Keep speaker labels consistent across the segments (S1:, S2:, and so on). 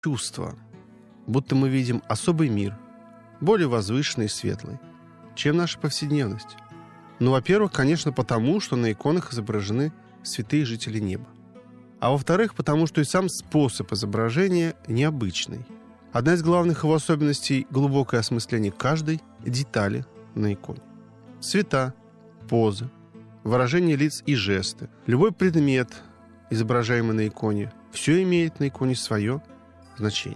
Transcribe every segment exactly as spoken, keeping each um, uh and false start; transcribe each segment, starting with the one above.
S1: чувство, будто мы видим особый мир, более возвышенный и светлый, чем наша повседневность. Ну, во-первых, конечно, потому, что на иконах изображены святые жители неба. А во-вторых, потому что и сам способ изображения необычный. Одна из главных его особенностей – глубокое осмысление каждой детали на иконе. Цвета, позы, выражение лиц и жесты. Любой предмет, изображаемый на иконе, все имеет на иконе свое значение.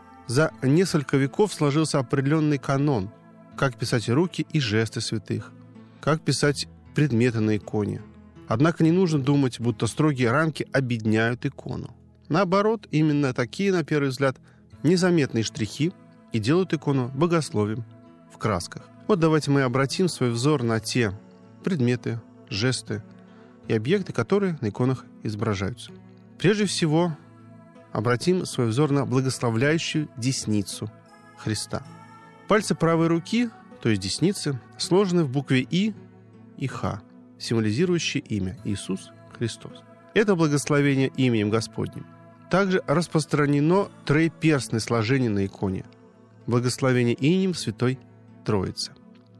S1: За несколько веков сложился определенный канон, как писать руки и жесты святых, как писать предметы на иконе. Однако не нужно думать, будто строгие рамки обедняют икону. Наоборот, именно такие, на первый взгляд, незаметные штрихи и делают икону богословием в красках. Вот давайте мы обратим свой взор на те предметы, жесты и объекты, которые на иконах изображаются. Прежде всего, обратим свой взор на благословляющую десницу Христа. Пальцы правой руки, то есть десницы, сложены в букве «И» и «Х», символизирующие имя Иисус Христос. Это благословение именем Господним. Также распространено троеперстное сложение на иконе. Благословение именем Святой Троицы.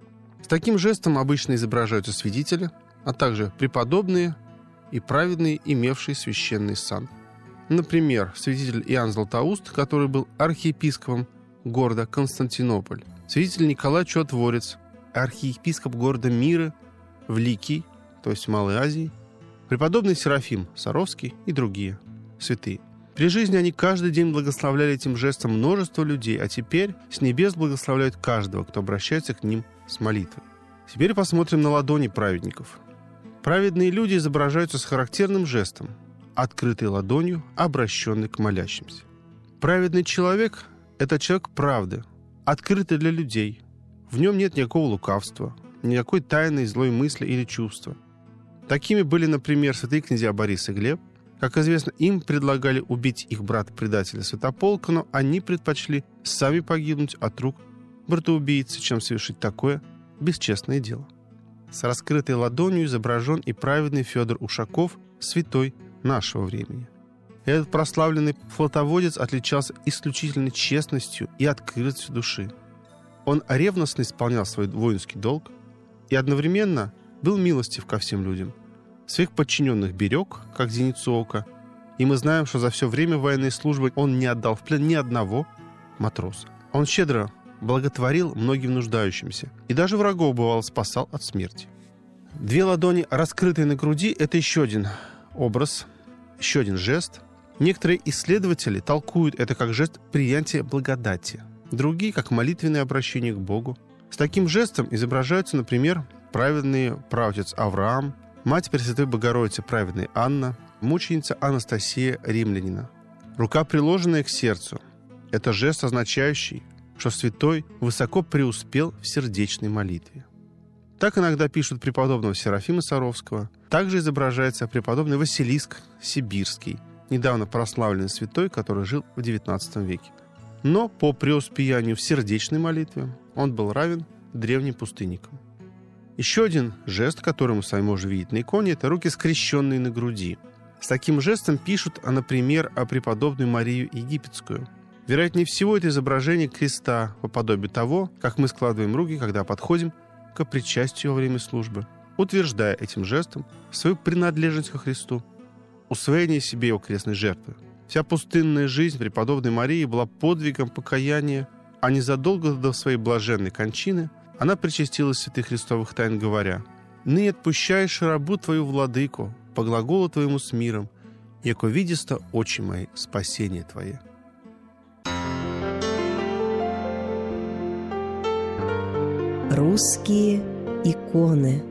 S1: С таким жестом обычно изображаются свидетели, а также преподобные и праведные, имевшие священный сан. Например, святитель Иоанн Златоуст, который был архиепископом города Константинополь, святитель Николай Чудотворец, архиепископ города Мира в Ликии, то есть в Малой Азии, преподобный Серафим Саровский и другие святые. При жизни они каждый день благословляли этим жестом множество людей, а теперь с небес благословляют каждого, кто обращается к ним с молитвой. Теперь посмотрим на ладони праведников. Праведные люди изображаются с характерным жестом, открытой ладонью, обращенной к молящимся. Праведный человек – это человек правды, открытый для людей. В нем нет никакого лукавства, никакой тайной злой мысли или чувства. Такими были, например, святые князья Борис и Глеб. Как известно, им предлагали убить их брата-предателя Святополка, но они предпочли сами погибнуть от рук братоубийцы, чем совершить такое бесчестное дело. С раскрытой ладонью изображен и праведный Федор Ушаков, святой нашего времени. Этот прославленный флотоводец отличался исключительной честностью и открытостью души. Он ревностно исполнял свой воинский долг и одновременно был милостив ко всем людям. Своих подчиненных берег, как зеницу ока, и мы знаем, что за все время военной службы он не отдал в плен ни одного матроса. Он щедро благотворил многим нуждающимся и даже врагов, бывало, спасал от смерти. Две ладони, раскрытые на груди, это еще один образ, еще один жест. Некоторые исследователи толкуют это как жест принятия благодати, другие как молитвенное обращение к Богу. С таким жестом изображаются, например, праведный праотец Авраам, мать Пресвятой Богородицы праведная Анна, мученица Анастасия Римлянина. Рука, приложенная к сердцу, это жест, означающий, что святой высоко преуспел в сердечной молитве. Так иногда пишут преподобного Серафима Саровского. Также изображается преподобный Василиск Сибирский, недавно прославленный святой, который жил в девятнадцатом веке. Но по преуспеянию в сердечной молитве он был равен древним пустынникам. Еще один жест, который мы с вами можем видеть на иконе, это руки, скрещенные на груди. С таким жестом пишут, например, о преподобной Марию Египетскую. Вероятнее всего, это изображение креста по подобию того, как мы складываем руки, когда подходим к причастию во время службы, утверждая этим жестом свою принадлежность ко Христу, усвоение себе его крестной жертвы. Вся пустынная жизнь преподобной Марии была подвигом покаяния, а незадолго до своей блаженной кончины она причастилась святых христовых тайн, говоря: «Ныне отпущаешь рабу твою, владыку, по глаголу твоему с миром, яко видисто очи мои спасение твое».
S2: Русские иконы.